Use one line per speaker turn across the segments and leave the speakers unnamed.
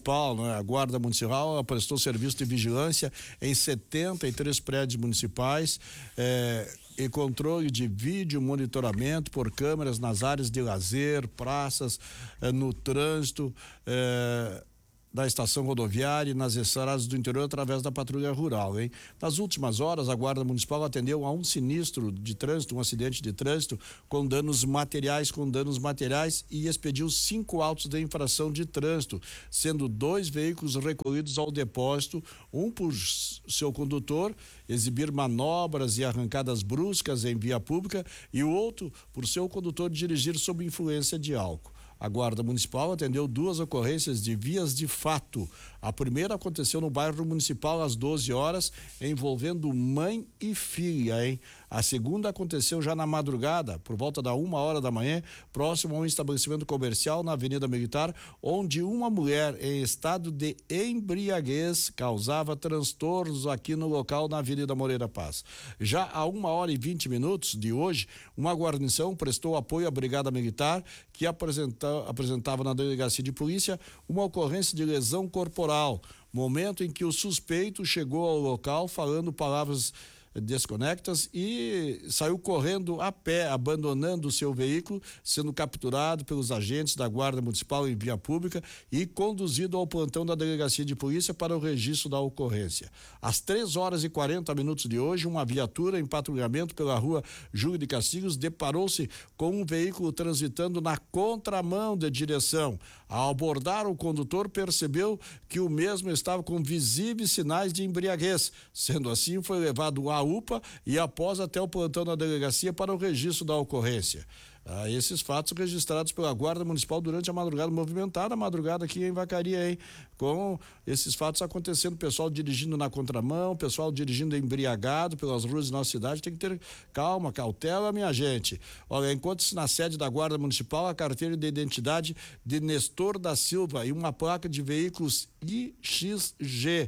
Municipal, né? A Guarda Municipal prestou serviço de vigilância em 73 prédios municipais, e controle de vídeo monitoramento por câmeras nas áreas de lazer, praças, no trânsito, da estação rodoviária e nas estradas do interior através da patrulha rural, hein? Nas últimas horas, a Guarda Municipal atendeu a um sinistro de trânsito, um acidente de trânsito com danos materiais e expediu 5 autos de infração de trânsito, sendo 2 veículos recolhidos ao depósito, um por seu condutor exibir manobras e arrancadas bruscas em via pública e o outro por seu condutor dirigir sob influência de álcool. A Guarda Municipal atendeu 2 ocorrências de vias de fato. A primeira aconteceu no bairro Municipal às 12 horas, envolvendo mãe e filha, hein? A segunda aconteceu já na madrugada, por volta da 1h da manhã, próximo a um estabelecimento comercial na Avenida Militar, onde uma mulher em estado de embriaguez causava transtornos aqui no local na Avenida Moreira Paz. Já a 1h20 de hoje, uma guarnição prestou apoio à Brigada Militar, que apresentava na delegacia de polícia uma ocorrência de lesão corporal, momento em que o suspeito chegou ao local falando palavras desconectas e saiu correndo a pé, abandonando o seu veículo, sendo capturado pelos agentes da Guarda Municipal em via pública e conduzido ao plantão da delegacia de polícia para o registro da ocorrência. Às 3h40 de hoje, uma viatura em patrulhamento pela rua Júlio de Castilhos deparou-se com um veículo transitando na contramão de direção. Ao abordar o condutor, percebeu que o mesmo estava com visíveis sinais de embriaguez. Sendo assim, foi levado à UPA e após até o plantão da delegacia para o registro da ocorrência. Esses fatos registrados pela Guarda Municipal durante a madrugada, movimentada a madrugada aqui em Vacaria, hein? Com esses fatos acontecendo, pessoal dirigindo na contramão, pessoal dirigindo embriagado pelas ruas da nossa cidade, tem que ter calma, cautela, minha gente. Olha, encontra-se na sede da Guarda Municipal a carteira de identidade de Nestor da Silva e uma placa de veículos IXG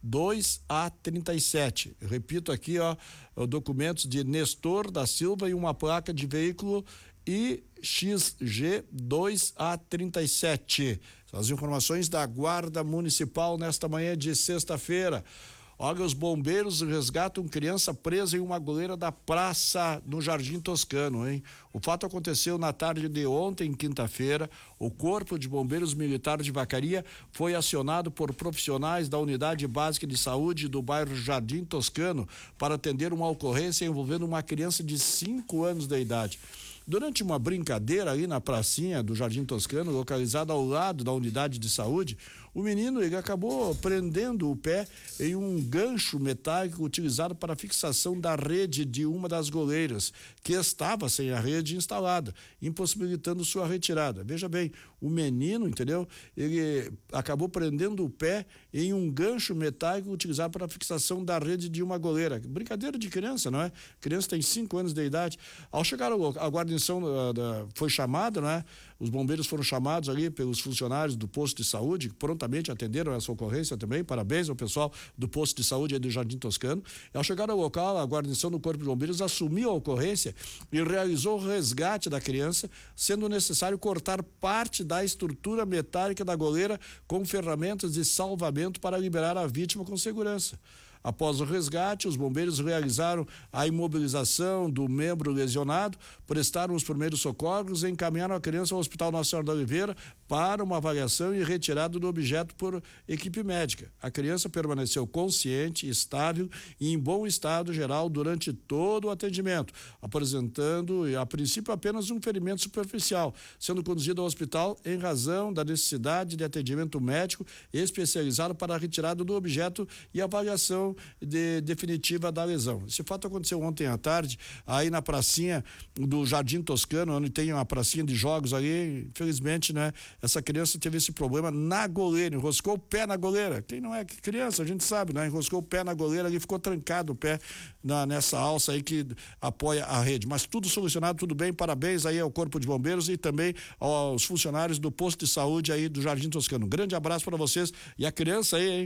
2A37. Repito aqui, documentos de Nestor da Silva e uma placa de veículo IXG 2A37. As informações da Guarda Municipal nesta manhã de sexta-feira. Olha, os bombeiros resgatam criança presa em uma goleira da praça no Jardim Toscano, hein? O fato aconteceu na tarde de ontem, quinta-feira. O Corpo de Bombeiros Militar de Vacaria foi acionado por profissionais da Unidade Básica de Saúde do bairro Jardim Toscano para atender uma ocorrência envolvendo uma criança de 5 anos de idade. Durante uma brincadeira ali na pracinha do Jardim Toscano, localizada ao lado da unidade de saúde, o menino ele acabou prendendo o pé em um gancho metálico utilizado para a fixação da rede de uma das goleiras, que estava sem a rede instalada, impossibilitando sua retirada. Veja bem, o menino, entendeu? Ele acabou prendendo o pé em um gancho metálico utilizado para a fixação da rede de uma goleira. Brincadeira de criança, não é? Criança tem 5 anos de idade. Ao chegar a guarnição foi chamada, né? Os bombeiros foram chamados ali pelos funcionários do posto de saúde, que prontamente atenderam essa ocorrência também. Parabéns ao pessoal do posto de saúde aí do Jardim Toscano. Ao chegar ao local, a guarnição do Corpo de Bombeiros assumiu a ocorrência e realizou o resgate da criança, sendo necessário cortar parte da estrutura metálica da goleira com ferramentas de salvamento para liberar a vítima com segurança. Após o resgate, os bombeiros realizaram a imobilização do membro lesionado, prestaram os primeiros socorros e encaminharam a criança ao Hospital Nossa Senhora da Oliveira para uma avaliação e retirada do objeto por equipe médica. A criança permaneceu consciente, estável e em bom estado geral durante todo o atendimento, apresentando, a princípio, apenas um ferimento superficial, sendo conduzida ao hospital em razão da necessidade de atendimento médico especializado para a retirada do objeto e avaliação definitiva da lesão. Esse fato aconteceu ontem à tarde, aí na pracinha do Jardim Toscano, onde tem uma pracinha de jogos ali. Infelizmente, né? Essa criança teve esse problema na goleira, enroscou o pé na goleira. Quem não é criança, a gente sabe, né? Enroscou o pé na goleira ali, ficou trancado o pé nessa alça aí que apoia a rede. Mas tudo solucionado, tudo bem, parabéns aí ao Corpo de Bombeiros e também aos funcionários do posto de saúde aí do Jardim Toscano. Um grande abraço para vocês e a criança aí, hein?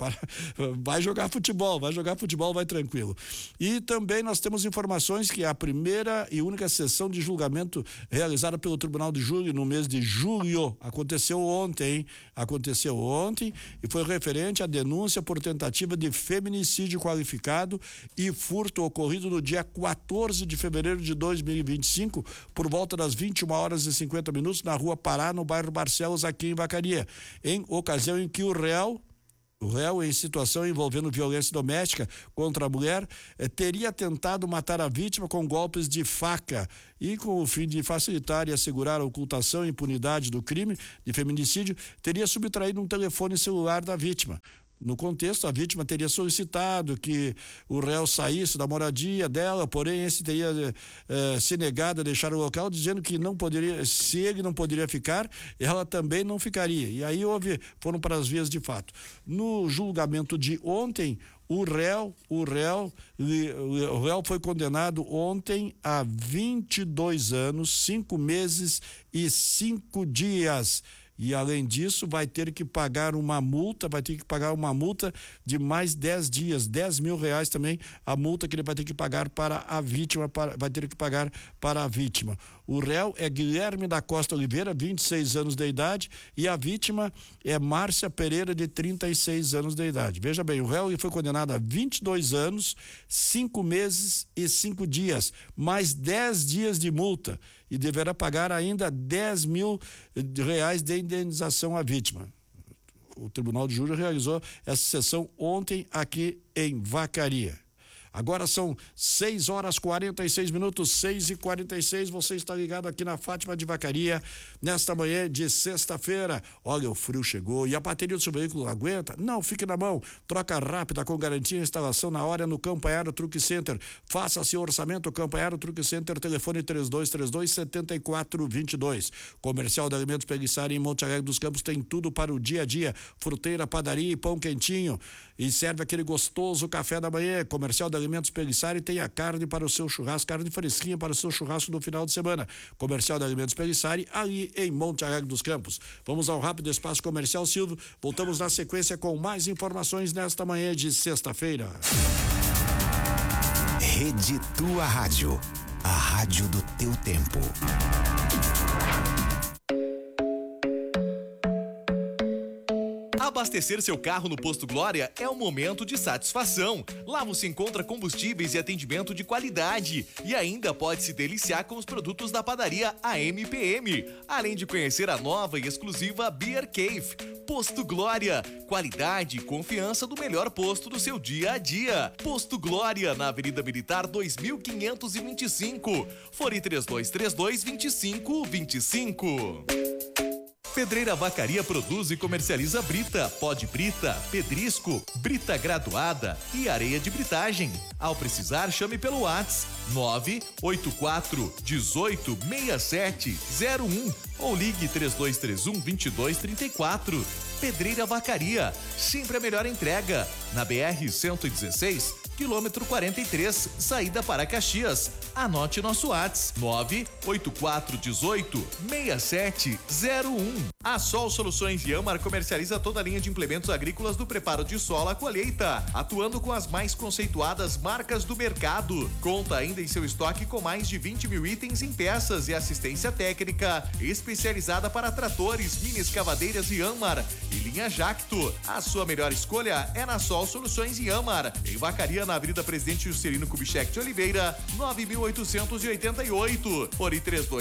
vai jogar futebol, vai tranquilo. E também nós temos informações que a primeira e única sessão de julgamento realizada pelo Tribunal de Júri no mês de julho aconteceu ontem e foi referente à denúncia por tentativa de feminicídio qualificado e furto ocorrido no dia 14 de fevereiro de 2025, por volta das 21h50 na Rua Pará, no bairro Barcelos, aqui em Vacaria, em ocasião em que o réu em situação envolvendo violência doméstica contra a mulher teria tentado matar a vítima com golpes de faca e, com o fim de facilitar e assegurar a ocultação e impunidade do crime de feminicídio, teria subtraído um telefone celular da vítima. No contexto, a vítima teria solicitado que o réu saísse da moradia dela, porém esse teria se negado a deixar o local, dizendo que não poderia, se ele não poderia ficar, ela também não ficaria. E aí foram para as vias de fato. No julgamento de ontem, o réu foi condenado ontem a 22 anos, 5 meses e 5 dias. E, além disso, vai ter que pagar uma multa de mais 10 dias, R$10 mil também, a multa que ele vai ter que pagar para a vítima, para a vítima. O réu é Guilherme da Costa Oliveira, 26 anos de idade, e a vítima é Márcia Pereira, de 36 anos de idade. Veja bem, o réu foi condenado a 22 anos, 5 meses e 5 dias, mais 10 dias de multa, e deverá pagar ainda R$10 mil de indenização à vítima. O Tribunal de Júri realizou essa sessão ontem aqui em Vacaria. Agora são 6h46, 6h46, você está ligado aqui na Fátima de Vacaria, nesta manhã de sexta-feira. Olha, o frio chegou e a bateria do seu veículo aguenta? Não, fique na mão. Troca rápida com garantia e instalação na hora no Campo Aero Truck Center. Faça seu orçamento, Campo Aero Truck Center, telefone 3232-7422. Comercial de Alimentos Pelissari em Monte Alegre dos Campos tem tudo para o dia a dia, fruteira, padaria e pão quentinho. E serve aquele gostoso café da manhã. Comercial de Alimentos Pelissari tem a carne para o seu churrasco, carne fresquinha para o seu churrasco no final de semana. Comercial de Alimentos Pelissari, ali em Monte Alegre dos Campos. Vamos ao rápido espaço comercial, Silvio. Voltamos na sequência com mais informações nesta manhã de sexta-feira.
Rede Tua Rádio, a rádio do teu tempo.
Abastecer seu carro no Posto Glória é um momento de satisfação. Lá você encontra combustíveis e atendimento de qualidade. E ainda pode se deliciar com os produtos da padaria AMPM. Além de conhecer a nova e exclusiva Beer Cave. Posto Glória. Qualidade e confiança do melhor posto do seu dia a dia. Posto Glória, na Avenida Militar 2525. Fone 3232-2525. Pedreira Vacaria produz e comercializa brita, pó de brita, pedrisco, brita graduada e areia de britagem. Ao precisar, chame pelo WhatsApp 984 18 6701 ou ligue 3231-2234. Pedreira Vacaria, sempre a melhor entrega. Na BR-116, quilômetro 43, saída para Caxias. Anote nosso WhatsApp 98418-6701. A Sol Soluções Iamar comercializa toda a linha de implementos agrícolas do preparo de solo à colheita, atuando com as mais conceituadas marcas do mercado. Conta ainda em seu estoque com mais de 20 mil itens em peças e assistência técnica especializada para tratores, mini escavadeiras Iamar e linha Jacto. A sua melhor escolha é na Sol Soluções Iamar, em Vacaria, na Avenida Presidente Juscelino Kubitschek de Oliveira, 9888, por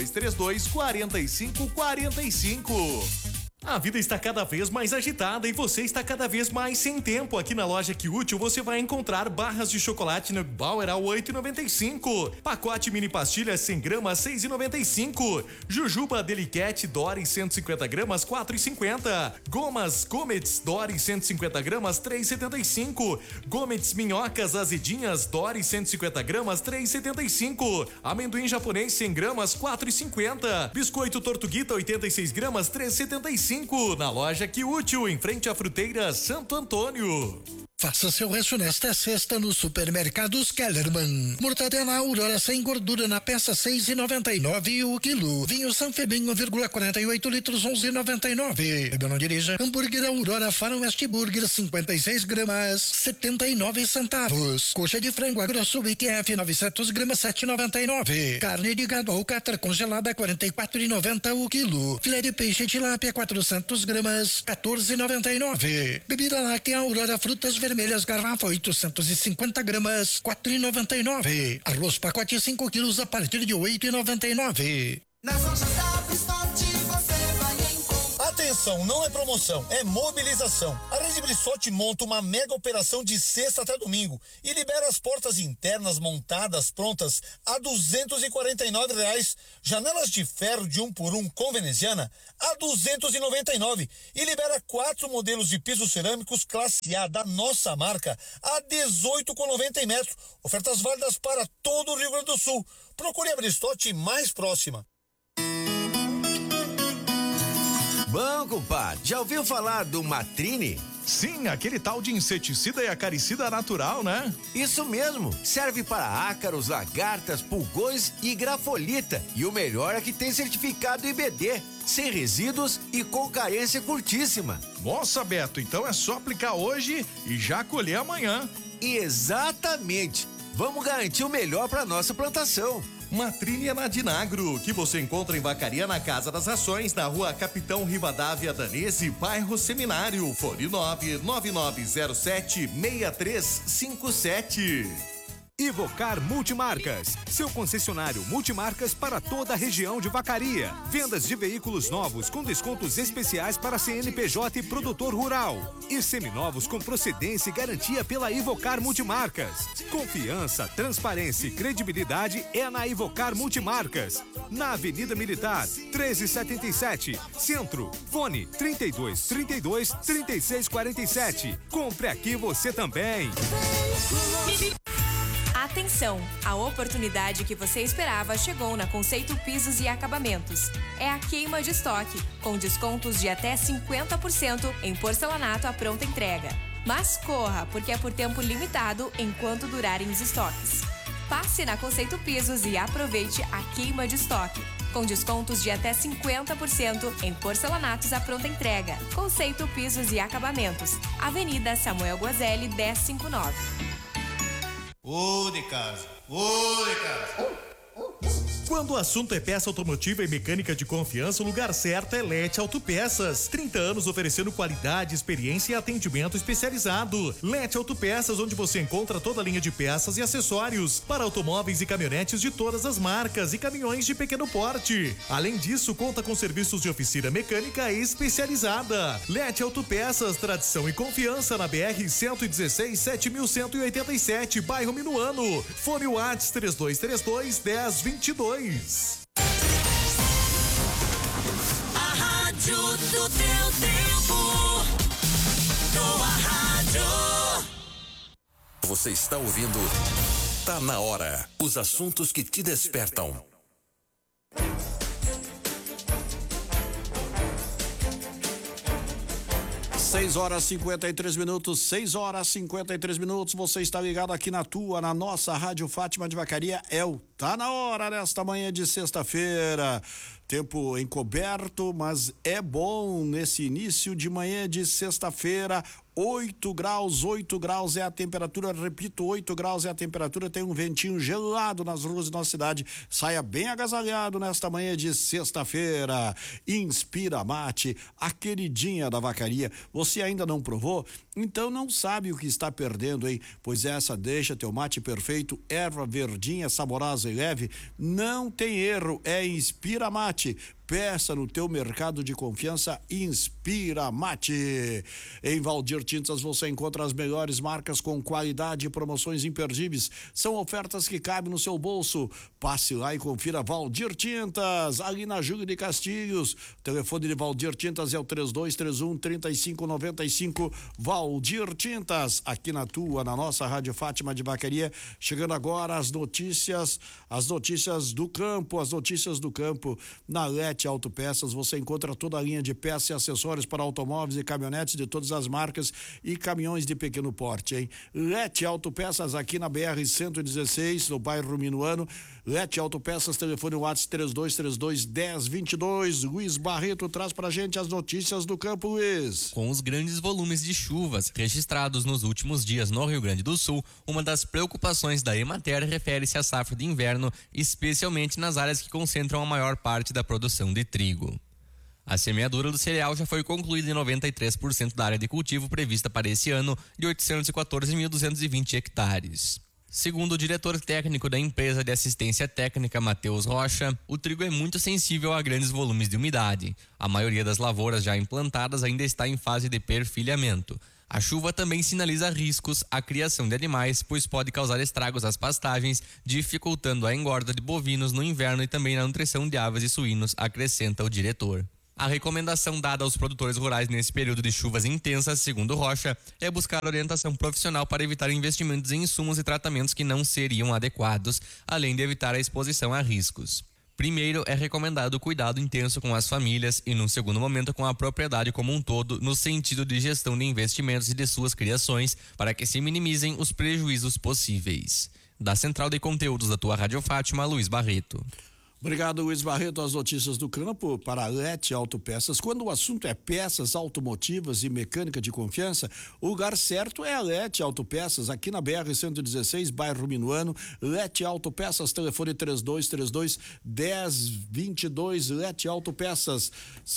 3232-4545. A vida está cada vez mais agitada e você está cada vez mais sem tempo. Aqui na loja Que Útil você vai encontrar barras de chocolate Nug Bauer a 8,95. Pacote mini pastilhas 100 gramas 6,95. Jujuba Delicat Dory 150 gramas 4,50. Gomas Gomets Dory 150 gramas 3,75. Gomets Minhocas Azedinhas Dory 150 gramas 3,75. Amendoim japonês 100 gramas 4,50. Biscoito Tortuguita 86 gramas 3,75. Na loja Que Útil, em frente à fruteira Santo Antônio.
Faça seu rancho nesta sexta no Supermercados Kellerman. Mortadela Aurora sem gordura na peça 6,99 o quilo. Vinho Sanfebem 1,48 litros 11,99. Bebeu, não dirija. Hambúrguer Aurora Faroeste Burger 56 gramas 79 centavos. Coxa de frango grosso IQF 900 gramas 7,99. Carne de gado alcatra congelada 44,90 o quilo. Filé de peixe tilápia 400 gramas 14,99. Bebida láctea Aurora Frutas Vermelhas garrafa 850 gramas 4,99. Arroz pacote 5 quilos a partir de 8,99.
Nas lojas da Bristote você vai encontrar.
Atenção, não é promoção, é mobilização. A Rede Bristote monta uma mega operação de sexta até domingo e libera as portas internas montadas prontas a R$249. Janelas de ferro de 1x1 com veneziana a R$299 e libera 4 modelos de pisos cerâmicos classe A da nossa marca a R$18,90 metros. Ofertas válidas para todo o Rio Grande do Sul. Procure a Bristote mais próxima.
Bom, compadre, já ouviu falar do Matrine?
Sim, aquele tal de inseticida e acaricida natural, né?
Isso mesmo, serve para ácaros, lagartas, pulgões e grafolita. E o melhor é que tem certificado IBD, sem resíduos e com carência curtíssima.
Nossa, Beto, então é só aplicar hoje e já colher amanhã.
Exatamente, vamos garantir o melhor para nossa plantação.
Matrine é na Dinagro, que você encontra em Vacaria na Casa das Rações, na rua Capitão Rivadavia Danese, bairro Seminário, fone 99907-6357.
Ivocar Multimarcas, seu concessionário multimarcas para toda a região de Vacaria. Vendas de veículos novos com descontos especiais para CNPJ e produtor rural. E seminovos com procedência e garantia pela Ivocar Multimarcas. Confiança, transparência e credibilidade é na Ivocar Multimarcas. Na Avenida Militar, 1377, Centro. Fone 3232-3647. Compre aqui você também.
Atenção! A oportunidade que você esperava chegou na Conceito Pisos e Acabamentos. É a queima de estoque, com descontos de até 50% em porcelanato à pronta entrega. Mas corra, porque é por tempo limitado enquanto durarem os estoques. Passe na Conceito Pisos e aproveite a queima de estoque, com descontos de até 50% em porcelanatos à pronta entrega. Conceito Pisos e Acabamentos. Avenida Samuel Guazelli, 1059.
Ô de casa, ô de casa.
Quando o assunto é peça automotiva e mecânica de confiança, o lugar certo é Lete Autopeças. 30 anos oferecendo qualidade, experiência e atendimento especializado. Lete Autopeças, onde você encontra toda a linha de peças e acessórios para automóveis e caminhonetes de todas as marcas e caminhões de pequeno porte. Além disso, conta com serviços de oficina mecânica especializada. Lete Autopeças, tradição e confiança na BR 116 7187, bairro Minuano. Fone WhatsApp 3232-1022.
A rádio do teu tempo. Tua rádio.
Você está ouvindo Tá na Hora. Os assuntos que te despertam.
Seis horas 53 minutos, 6 horas 53 minutos. Você está ligado aqui na nossa Rádio Fátima de Vacaria. Tá na hora nesta manhã de sexta-feira. Tempo encoberto, mas é bom nesse início de manhã de sexta-feira. 8 graus é a temperatura, repito, 8 graus é a temperatura, tem um ventinho gelado nas ruas da nossa cidade. Saia bem agasalhado nesta manhã de sexta-feira. Inspira Mate, a queridinha da Vacaria. Você ainda não provou? Então não sabe o que está perdendo, hein? Pois essa deixa teu mate perfeito, erva verdinha, saborosa e leve, não tem erro, é Inspira Mate. Peça no teu mercado de confiança Inspira Mate. Em Valdir Tintas você encontra as melhores marcas com qualidade e promoções imperdíveis. São ofertas que cabem no seu bolso. Passe lá e confira Valdir Tintas, ali na Júlio de Castilhos. O telefone de Valdir Tintas é o 3231-3595. Valdir Tintas, aqui na nossa Rádio Fátima de Vacaria. Chegando agora as notícias do campo na Lete Lete Autopeças, você encontra toda a linha de peças e acessórios para automóveis e caminhonetes de todas as marcas e caminhões de pequeno porte, hein? Lete Autopeças aqui na BR-116, no bairro Minuano. Lete Autopeças, telefone WhatsApp 3232-1022. Luiz Barreto traz pra gente as notícias do campo, Luiz.
Com os grandes volumes de chuvas registrados nos últimos dias no Rio Grande do Sul, uma das preocupações da Emater refere-se à safra de inverno, especialmente nas áreas que concentram a maior parte da produção de trigo. A semeadura do cereal já foi concluída em 93% da área de cultivo prevista para esse ano, de 814.220 hectares. Segundo o diretor técnico da empresa de assistência técnica, Matheus Rocha, o trigo é muito sensível a grandes volumes de umidade. A maioria das lavouras já implantadas ainda está em fase de perfilhamento. A chuva também sinaliza riscos à criação de animais, pois pode causar estragos às pastagens, dificultando a engorda de bovinos no inverno e também na nutrição de aves e suínos, acrescenta o diretor. A recomendação dada aos produtores rurais nesse período de chuvas intensas, segundo Rocha, é buscar orientação profissional para evitar investimentos em insumos e tratamentos que não seriam adequados, além de evitar a exposição a riscos. Primeiro, é recomendado o cuidado intenso com as famílias e, num segundo momento, com a propriedade como um todo, no sentido de gestão de investimentos e de suas criações, para que se minimizem os prejuízos possíveis. Da Central de Conteúdos da tua Rádio Fátima, Luiz Barreto.
Obrigado, Luiz Barreto. As notícias do campo para a Lete Autopeças. Quando o assunto é peças automotivas e mecânica de confiança, o lugar certo é a Lete Autopeças, aqui na BR-116, bairro Minuano. Lete Autopeças, telefone 3232-1022. Lete Autopeças,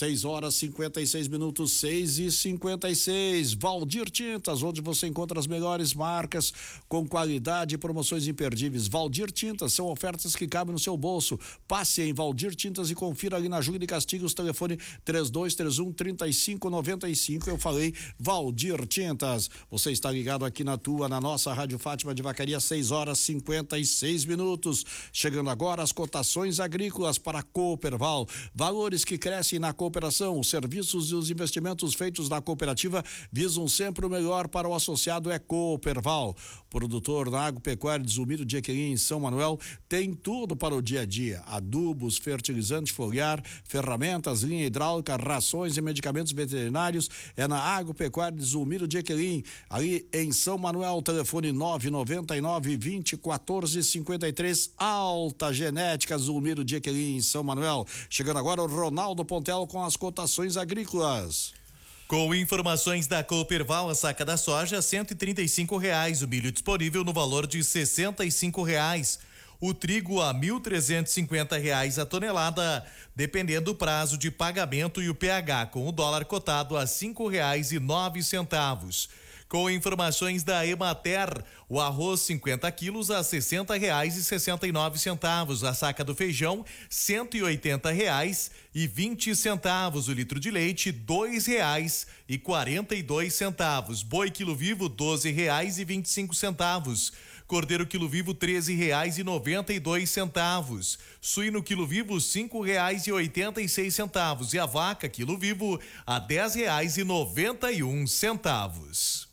6h56, 6h56. Valdir Tintas, onde você encontra as melhores marcas com qualidade e promoções imperdíveis. Valdir Tintas, são ofertas que cabem no seu bolso. Passe em Valdir Tintas e confira ali na Júlio de Castilhos, telefone 3231-3595. Eu falei Valdir Tintas. Você está ligado aqui na nossa Rádio Fátima de Vacaria, 6h56. Chegando agora as cotações agrícolas para a Cooperval. Valores que crescem na cooperação. Os serviços e os investimentos feitos na cooperativa visam sempre o melhor para o associado é Cooperval. Produtor da agropecuária de Zumiro de Equerim, em São Manuel, tem tudo para o dia a dia. Adubos, fertilizante foliar, ferramentas, linha hidráulica, rações e medicamentos veterinários. É na Agropecuária de Zumiro de Equerim, ali em São Manuel, telefone 999-2014-53. Alta Genética Zumiro de Equerim, em São Manuel. Chegando agora o Ronaldo Pontel com as cotações agrícolas.
Com informações da Cooperval, a saca da soja R$135, o milho disponível no valor de R$65. O trigo a R$1.350 a tonelada, dependendo do prazo de pagamento e o pH, com o dólar cotado a R$5,09. Com informações da Emater, o arroz 50 quilos a R$60,69, a saca do feijão R$180,20, o litro de leite R$2,42, boi quilo vivo R$12,25, cordeiro quilo vivo R$13,92, suíno quilo vivo R$5,86 e a vaca quilo vivo a R$10,91.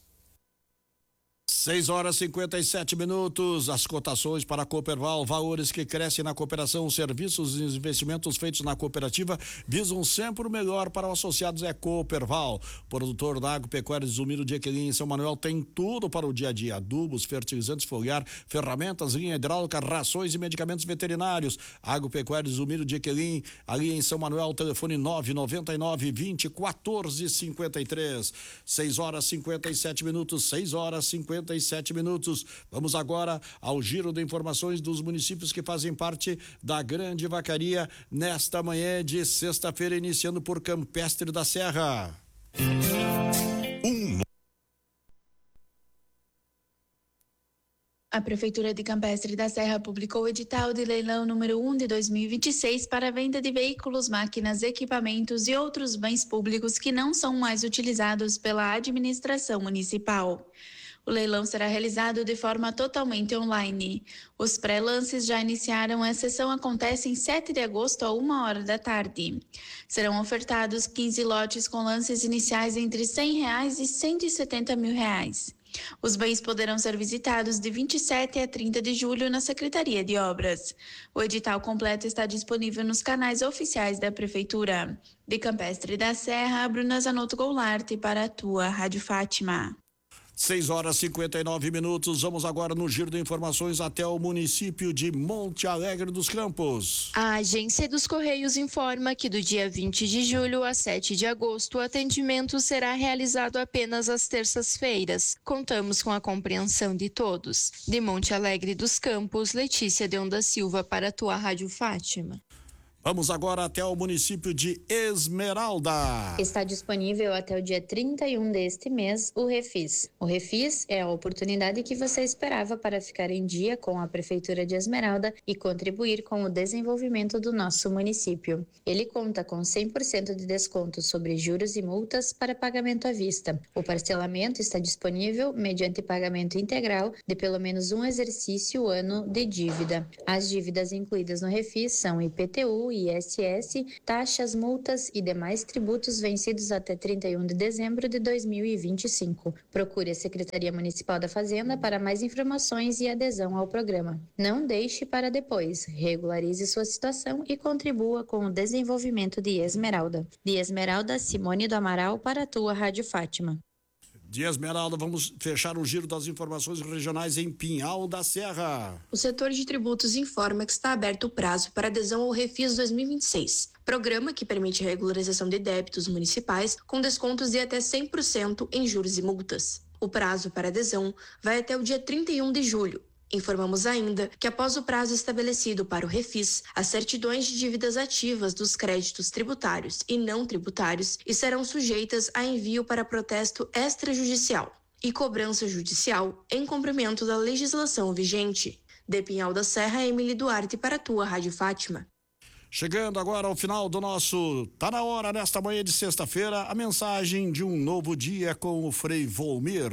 6h57. As cotações para a Cooperval, valores que crescem na cooperação, serviços e investimentos feitos na cooperativa visam sempre o melhor para os associados é Cooperval. Produtor da agropecuária de Zumiro de Equerim, em São Manuel, tem tudo para o dia a dia: adubos, fertilizantes foliar, ferramentas, linha hidráulica, rações e medicamentos veterinários. Agropecuária de Zumiro de Equerim, ali em São Manuel, telefone 999-2014-53. 6h57, 6h57. Vamos agora ao giro de informações dos municípios que fazem parte da Grande Vacaria nesta manhã de sexta-feira, iniciando por Campestre da Serra.
A Prefeitura de Campestre da Serra publicou o edital de leilão número 1 de 2026 para a venda de veículos, máquinas, equipamentos e outros bens públicos que não são mais utilizados pela administração municipal. O leilão será realizado de forma totalmente online. Os pré-lances já iniciaram, a sessão acontece em 7 de agosto a 1h da tarde. Serão ofertados 15 lotes com lances iniciais entre R$100 e R$170 mil. Os bens poderão ser visitados de 27 a 30 de julho na Secretaria de Obras. O edital completo está disponível nos canais oficiais da Prefeitura. De Campestre da Serra, Bruna Zanotto Goulart para a tua Rádio Fátima.
6h59. Vamos agora no giro de informações até o município de Monte Alegre dos Campos.
A Agência dos Correios informa que do dia 20 de julho a 7 de agosto o atendimento será realizado apenas às terças-feiras. Contamos com a compreensão de todos. De Monte Alegre dos Campos, Letícia Deon da Silva para a tua Rádio Fátima.
Vamos agora até o município de Esmeralda.
Está disponível até o dia 31 deste mês o Refis. O Refis é a oportunidade que você esperava para ficar em dia com a Prefeitura de Esmeralda e contribuir com o desenvolvimento do nosso município. Ele conta com 100% de desconto sobre juros e multas para pagamento à vista. O parcelamento está disponível mediante pagamento integral de pelo menos um exercício ano de dívida. As dívidas incluídas no Refis são IPTU, ISS, taxas, multas e demais tributos vencidos até 31 de dezembro de 2025. Procure a Secretaria Municipal da Fazenda para mais informações e adesão ao programa. Não deixe para depois. Regularize sua situação e contribua com o desenvolvimento de Esmeralda. De Esmeralda, Simone do Amaral para a tua Rádio Fátima.
De Esmeralda, vamos fechar o giro das informações regionais em Pinhal da Serra.
O setor de tributos informa que está aberto o prazo para adesão ao Refis 2026, programa que permite a regularização de débitos municipais com descontos de até 100% em juros e multas. O prazo para adesão vai até o dia 31 de julho. Informamos ainda que após o prazo estabelecido para o Refis, as certidões de dívidas ativas dos créditos tributários e não tributários estarão sujeitas a envio para protesto extrajudicial e cobrança judicial em cumprimento da legislação vigente. De Pinhal da Serra, Emily Duarte para a tua Rádio Fátima.
Chegando agora ao final do nosso Tá na Hora, nesta manhã de sexta-feira, a mensagem de um novo dia com o Frei Volmir.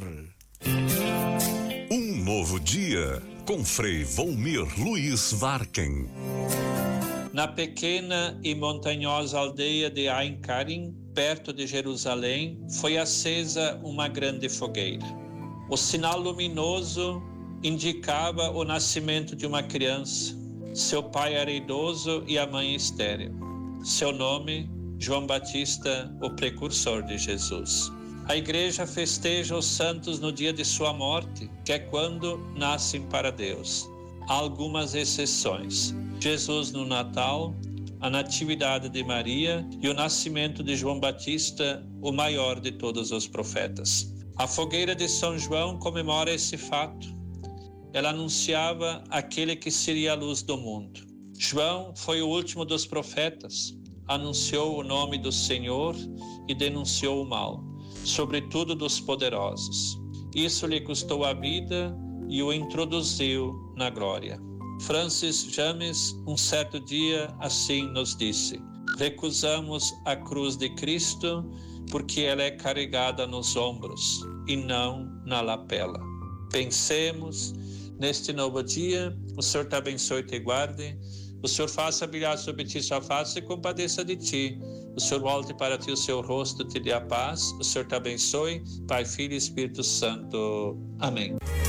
Um novo dia com Frei Volmir Luiz Varken.
Na pequena e montanhosa aldeia de Ain Karim, perto de Jerusalém, foi acesa uma grande fogueira. O sinal luminoso indicava o nascimento de uma criança. Seu pai era idoso e a mãe estéril. Seu nome, João Batista, o precursor de Jesus. A igreja festeja os santos no dia de sua morte, que é quando nascem para Deus. Há algumas exceções. Jesus no Natal, a Natividade de Maria e o nascimento de João Batista, o maior de todos os profetas. A fogueira de São João comemora esse fato. Ela anunciava aquele que seria a luz do mundo. João foi o último dos profetas, anunciou o nome do Senhor e denunciou o mal, sobretudo dos poderosos. Isso lhe custou a vida e o introduziu na glória. Francis James, um certo dia, assim nos disse: recusamos a cruz de Cristo porque ela é carregada nos ombros e não na lapela. Pensemos neste novo dia. O Senhor te abençoe e te guarde. O Senhor faça brilhar sobre ti sua face e compadeça de ti. O Senhor volte para ti o seu rosto, te dê a paz. O Senhor te abençoe. Pai, Filho e Espírito Santo. Amém.